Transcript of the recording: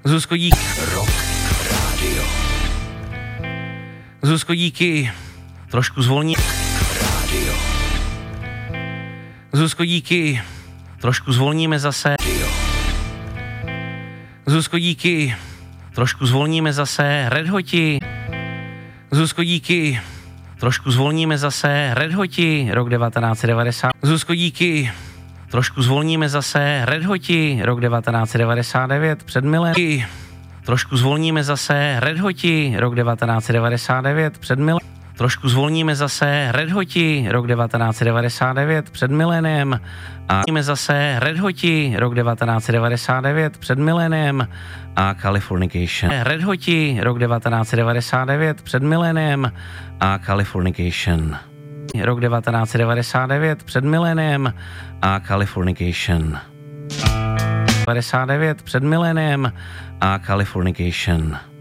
Zuzko, díky. Rock Radio. Zuzko, díky. Trošku zvolní. Radio. Zuzko, díky. Trošku zvolníme zase. Radio. Zuzko, díky. Trošku zvolníme zase. Red Hoti. Zuzko, díky. Trošku zvolníme zase. Red Hoti. Rok 1990. Zuzko, díky. Trošku zvolníme zase. Red Hoti. Rok 1999. Před milénií. Trošku zvolníme zase. Red Hoti. Rok 1999. Před miléniem. Trošku zvolníme zase. Red Hoti. Rok 1999. Před miléniem. A zase Red Hoti. Rok 1999. Před miléniem. A Californication. Red Hoti. Rok 1999. Před miléniem. A Californication. Rok 1999. Před miléniem. A Californication. 99 před miléniem a Californication.